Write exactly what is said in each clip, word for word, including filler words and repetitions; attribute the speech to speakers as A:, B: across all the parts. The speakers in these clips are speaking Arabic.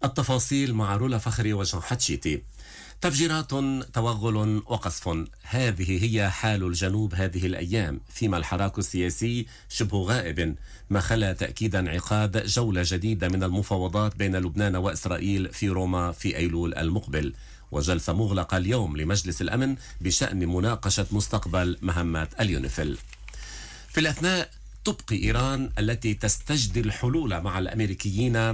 A: التفاصيل مع رولا فخري وجان حتشيتي. تفجيرات، توغل وقصف، هذه هي حال الجنوب هذه الأيام، فيما الحراك السياسي شبه غائب، ما خلا تأكيد انعقاد جولة جديدة من المفاوضات بين لبنان وإسرائيل في روما في أيلول المقبل، وجلسة مغلقة اليوم لمجلس الأمن بشأن مناقشة مستقبل مهمات اليونيفيل. في الأثناء تبقي إيران التي تستجدي الحلول مع الأمريكيين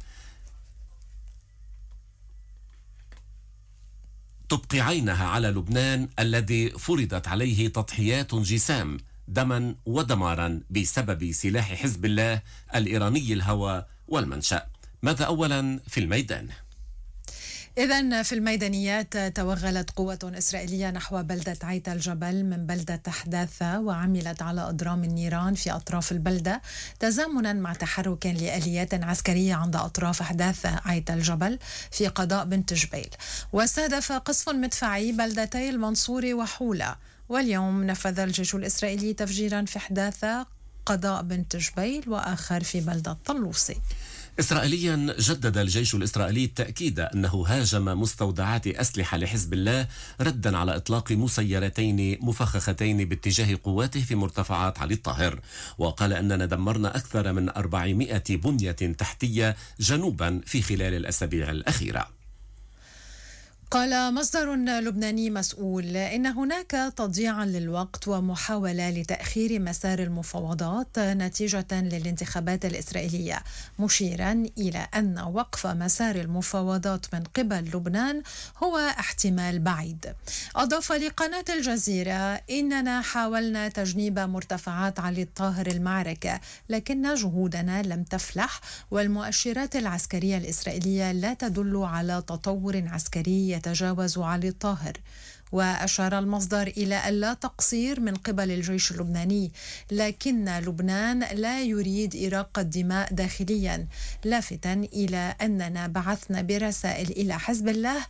A: تبقي عينها على لبنان الذي فرضت عليه تضحيات جسام دما ودمارا بسبب سلاح حزب الله الإيراني الهوى والمنشأ. ماذا أولا في الميدان؟
B: إذن في الميدانيات توغلت قوة إسرائيلية نحو بلدة عيت الجبل من بلدة حداثة، وعملت على أضرام النيران في أطراف البلدة تزامنا مع تحرك لآليات عسكرية عند أطراف حداثة عيت الجبل في قضاء بنت جبيل. واستهدف قصف مدفعي بلدتي المنصورة وحولة. واليوم نفذ الجيش الإسرائيلي تفجيرا في حداثة قضاء بنت جبيل وآخر في بلدة طلوسي.
A: إسرائيليا جدد الجيش الإسرائيلي التأكيد أنه هاجم مستودعات أسلحة لحزب الله ردا على إطلاق مسيرتين مفخختين باتجاه قواته في مرتفعات علي الطاهر، وقال أننا دمرنا أكثر من أربعمائة بنية تحتية جنوبا في خلال الأسابيع الأخيرة.
B: قال مصدر لبناني مسؤول إن هناك تضييعا للوقت ومحاولة لتأخير مسار المفاوضات نتيجة للانتخابات الإسرائيلية، مشيرا إلى أن وقف مسار المفاوضات من قبل لبنان هو احتمال بعيد. أضاف لقناة الجزيرة: إننا حاولنا تجنيب مرتفعات علي الطاهر المعركة، لكن جهودنا لم تفلح، والمؤشرات العسكرية الإسرائيلية لا تدل على تطور عسكري يتجاوز علي الطاهر. وأشار المصدر إلى ألا تقصير من قبل الجيش اللبناني، لكن لبنان لا يريد إراقة دماء داخليا، لافتا إلى أننا بعثنا برسائل إلى حزب الله